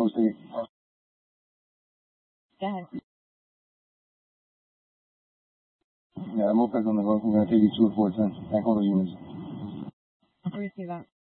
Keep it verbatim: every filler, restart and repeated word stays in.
post eight. Go ahead. Yeah, moped's on the road. I'm going to take you two or four ten. Bank holder units. Receive that.